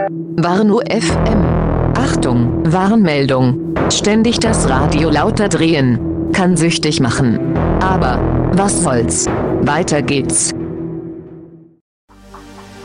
Warnow FM. Achtung, Warnmeldung. Ständig das Radio lauter drehen. Kann süchtig machen. Aber, was soll's? Weiter geht's.